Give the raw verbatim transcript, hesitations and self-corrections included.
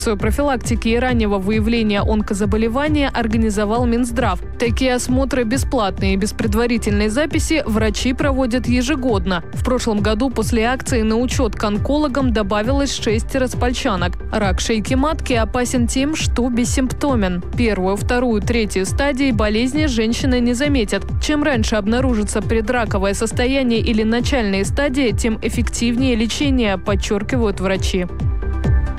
Профилактики и раннего выявления онкозаболевания организовал Минздрав. Такие осмотры бесплатные и без предварительной записи врачи проводят ежегодно. В прошлом году после акции на учет к онкологам добавилось шесть распальчанок. Рак шейки матки опасен тем, что бессимптомен. Первую, вторую, третью стадии болезни женщины не заметят. Чем раньше обнаружится предраковое состояние или начальные стадии, тем эффективнее лечение, подчеркивают врачи.